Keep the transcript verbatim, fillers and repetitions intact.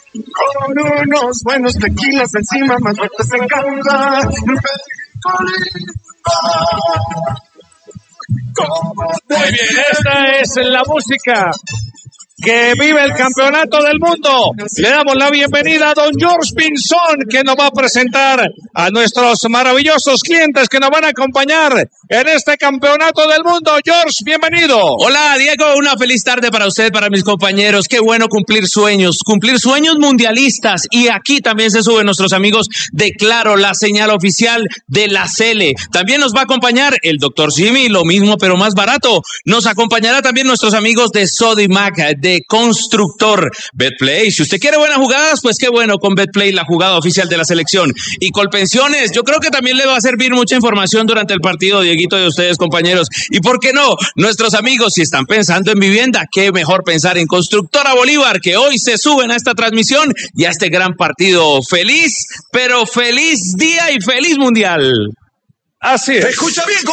Con unos buenos tequilas encima, más fuertes en causa. Muy bien, esta es la música que vive el campeonato del mundo. Le damos la bienvenida a don George Pinzón, que nos va a presentar a nuestros maravillosos clientes que nos van a acompañar en este campeonato del mundo. George, bienvenido. Hola, Diego, una feliz tarde para usted, para mis compañeros. Qué bueno cumplir sueños, cumplir sueños mundialistas. Y aquí también se suben nuestros amigos de Claro, la señal oficial de la Cele. También nos va a acompañar el doctor Jimmy, lo mismo pero más barato. Nos acompañará también nuestros amigos de Sodimac, de Constructor. Betplay, si usted quiere buenas jugadas, pues qué bueno con Betplay, la jugada oficial de la selección. Y Colpensiones, yo creo que también le va a servir mucha información durante el partido, Dieguito, de ustedes, compañeros. Y por qué no, nuestros amigos, si están pensando en vivienda, qué mejor pensar en Constructora Bolívar, que hoy se suben a esta transmisión y a este gran partido. Feliz, pero feliz día y feliz mundial. Así es. Escucha bien.